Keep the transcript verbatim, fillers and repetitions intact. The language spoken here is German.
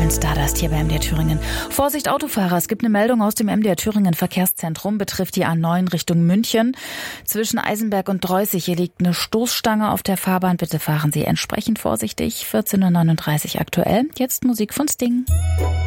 aktuellen Stardust hier bei M D R Thüringen. Vorsicht Autofahrer, es gibt eine Meldung aus dem M D R Thüringen Verkehrszentrum, betrifft die A neun Richtung München. Zwischen Eisenberg und Dreußig, hier liegt eine Stoßstange auf der Fahrbahn. Bitte fahren Sie entsprechend vorsichtig. vierzehn Uhr neununddreißig aktuell. Jetzt Musik von Sting.